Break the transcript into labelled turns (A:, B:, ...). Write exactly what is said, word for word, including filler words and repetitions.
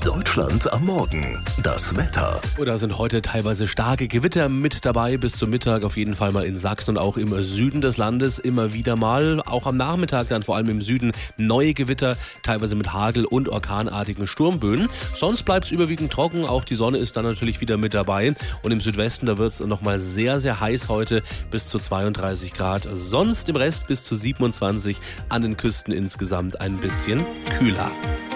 A: Deutschland am Morgen. Das Wetter.
B: Da sind heute teilweise starke Gewitter mit dabei, bis zum Mittag auf jeden Fall mal in Sachsen und auch im Süden des Landes immer wieder mal. Auch am Nachmittag dann vor allem im Süden neue Gewitter, teilweise mit Hagel und orkanartigen Sturmböen. Sonst bleibt es überwiegend trocken, auch die Sonne ist dann natürlich wieder mit dabei. Und im Südwesten, da wird es nochmal sehr, sehr heiß heute, bis zu zweiunddreißig Grad. Sonst im Rest bis zu siebenundzwanzig, an den Küsten insgesamt ein bisschen kühler.